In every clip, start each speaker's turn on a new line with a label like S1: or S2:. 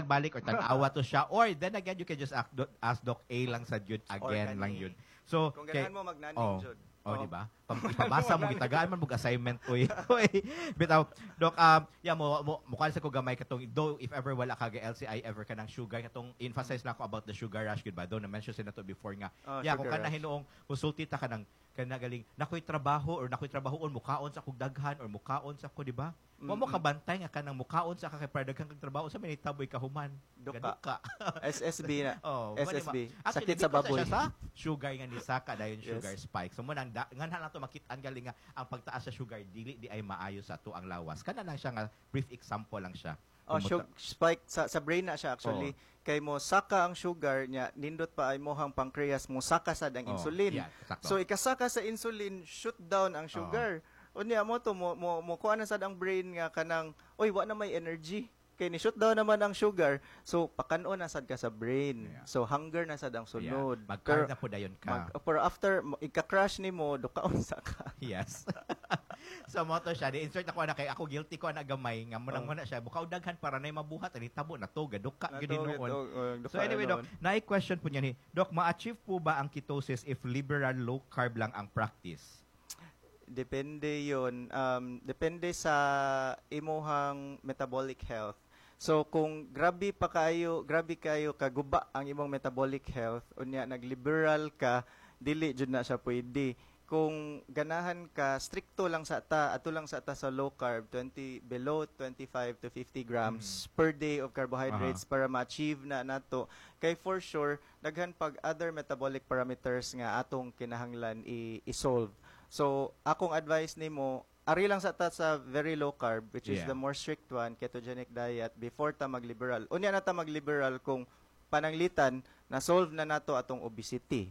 S1: nagbalik or tanawa to siya. Or then again, you can just ask Doc A lang sa Jud again lang yun. So,
S2: kung ganahan mo magnaning Jud.
S1: Di ba? Ipabasa mo, itagaan man mo assignment, uy. Bitaw, Doc, mukha sa ko gamay katong, though if ever wala ka LCI, ever ka ng sugar, katong emphasize na ako about the sugar rush, good ba? Though na-mention sila to before nga. Kung ka na hinoong, consulti ta ka ng, kanagaling, nakoy trabaho on mukaon sa kog daghan or mukaon sa ko, di ba? Mo kabantay nga kanang mukaon sa kay daghan kag trabaho sa minitaboy ka human.
S2: Duka. SSB na. SSB.
S1: Sakit
S2: sa baboy.
S1: Sa sugar nga ni Saka dayon sugar spike. So mo nang nganhan lang to makit-an galing nga ang pagtaas sa sugar dili di ay maayo sa to ang lawas. Kana lang siya nga brief example lang siya.
S2: Spike sa brain na siya actually. Kay mo saka ang sugar niya, nindot pa ay mohang pancreas mo saka sad ang insulin. So ikasaka sa insulin, shoot down ang sugar. Unya mo to mo kuha na sad ang brain nga kanang oy wa na may energy. Kay ni shoot down naman ang sugar. So pakanon na sad ka sa brain. So hunger na sad ang sunod.
S1: Magkarga na po dayon ka.
S2: Pero after ika-crash nimo dukaon sa ka.
S1: Yes. So mo to siya, di-insert ako na kay ako guilty ko na gamay nga mo na siya bukaw daghan para nay mabuhat ani tabo na to gaduka gyud noon. So anyway Doc, naay question po niya ni Doc, ma-achieve po ba ang ketosis if liberal low carb lang ang practice?
S2: Depende yon. Depende sa imuhang metabolic health. So kung grabe kayo kaguba ang imong metabolic health unya nag-liberal ka, dili jud na siya pwede. Kung ganahan ka stricto lang sa ato lang sa low carb, below 25 to 50 grams per day of carbohydrates para ma-achieve na nato. Kay for sure daghan pag other metabolic parameters nga atong kinahanglan i-solve. So akong advice nimo, ari lang sa very low carb, which is the more strict one, ketogenic diet, before ta mag-liberal. Unya na ta mag-liberal kung pananglitan na solve na nato atong obesity.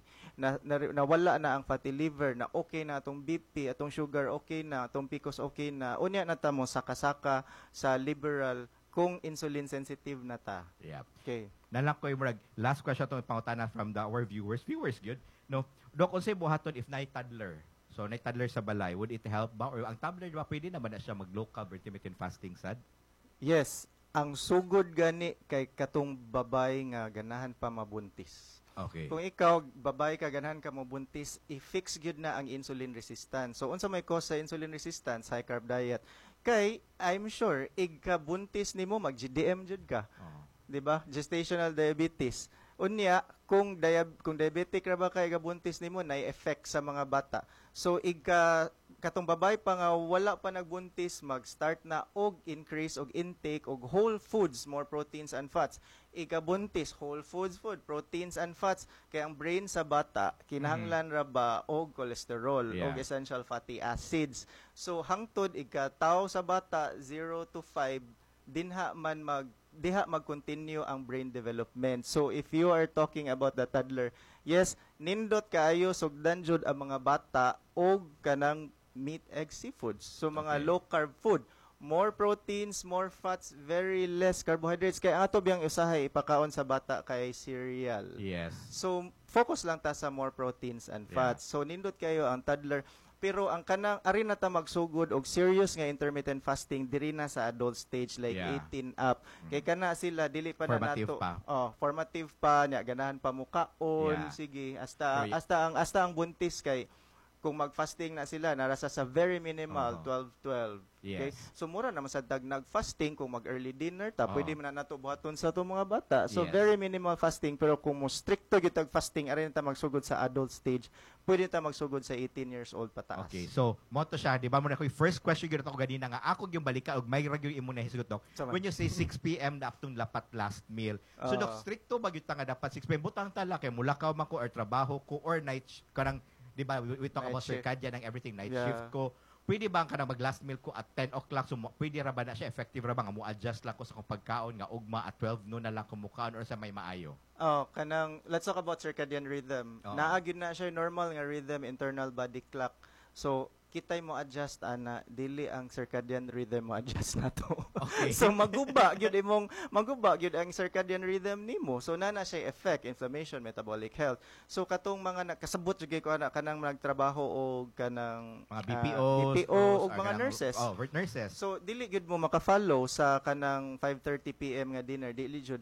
S2: Nawala na ang fatty liver, na okay na atong BP, atong sugar okay na, atong PCOS okay na. Unya na ta mo saka-saka sa liberal kung insulin sensitive na ta.
S1: Yep.
S2: Okay.
S1: Nalang ko yung last question to pangutana from our viewers. Viewers good. No. Doc, unsay buhaton if nay toddler? So, nay toddler sa balay, would it help ba? Or ang toddler ba pwede naman na siya mag-low carb intermittent fasting sad?
S2: Yes. Ang sugod gani kay katong babay nga ganahan pa mabuntis.
S1: Okay.
S2: Kung ikaw babay ka ganahan ka mabuntis, i-fix gyud na ang insulin resistance. So unsa may cause sa insulin resistance? High carb diet. Kay I'm sure igkabuntis nimo mag-GDM jud ka. Di ba? Gestational diabetes. Unya kung diabetic ra ba kay gabuntis nimo na effect sa mga bata. So katong babay pa nga wala pa nagbuntis, mag-start na og increase og intake og whole foods, more proteins and fats. Ikabuntis, whole foods food, proteins and fats. Kaya ang brain sa bata, kinahanglan ra ba og cholesterol, og essential fatty acids. So hangtod ikataw sa bata 0 to 5, diha mag-continue ang brain development. So if you are talking about the toddler, yes, nindot kaayo sugdan jud ang mga bata og kanang meat, egg, seafoods. So, mga low-carb food. More proteins, more fats, very less carbohydrates. Kaya ato biyang usahay ipakaon sa bata kay cereal.
S1: Yes.
S2: So, focus lang ta sa more proteins and fats. So, nindot kayo ang toddler. Pero ang kanang, ari na ta magsugod og serious nga intermittent fasting, diri na sa adult stage, like 18 up. Kay kana sila, dili pa
S1: formative
S2: na nato.
S1: Pa.
S2: Formative pa, niya, ganahan pa mukaon. Sige, hasta ang buntis kay, kung mag-fasting na sila, narasa sa very minimal 12-12. Okay? So, mura naman sa nag-fasting, kung mag-early dinner, pwede mo na nato buhaton sa itong mga bata. So, very minimal fasting, pero kung mo stricto yung fasting, arin na magsugod sa adult stage, pwede na magsugod sa 18 years old pataas.
S1: Okay, so, moto siya, di ba mo na ko, first question yun ako ganina nga, ako yung balika, og may ragyo yung imuna hisugot, Doc. When you say 6 p.m. na aptong lapat last meal, so, Doc, stricto ba yung nga dapat 6 p.m. Butang tala, kay mulakaw man ko, or trabaho ko, or night, karang, di ba, we talk night about circadian and everything, night shift ko. Pwede ba ka na mag-last meal ko at 10 o'clock? So, pwede ra ba na siya? Effective ra ba? Nga mo adjust lang ko sa kong pagkaon nga ugma at 12 noon na lang kumukaon or sa may maayo?
S2: Let's talk about circadian rhythm. Naagid na siya normal nga rhythm, internal body clock. So, kitay mo adjust ana, dili ang circadian rhythm mo adjust na to.
S1: Okay.
S2: So maguba gyud ang circadian rhythm nimo. So na siya effect, inflammation, metabolic health. So katong mga kasabot jud ko ana kanang nagtrabaho og kanang
S1: mga BPO
S2: og mga nurses.
S1: Nurses.
S2: So dili gyud mo maka-follow sa kanang 5:30 PM nga dinner, dili jud